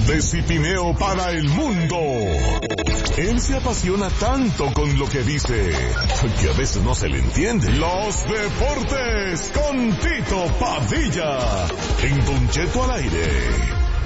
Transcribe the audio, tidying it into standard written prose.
de Cipineo para el mundo. Él se apasiona tanto con lo que dice que a veces no se le entiende. Los deportes con Tito Padilla en Don Cheto al aire.